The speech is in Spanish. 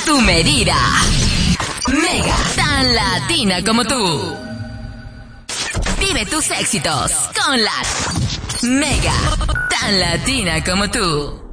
tu medida. Mega, tan latina como tú. Vive tus éxitos con la Mega, tan latina como tú.